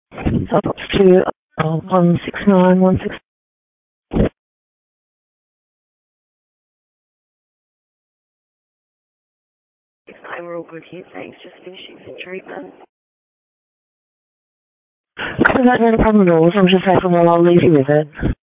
So up to 169, 16. We're all good here, thanks. Just finishing some treatment. No problem at all. As long as you're safe and well, I'll leave you with it.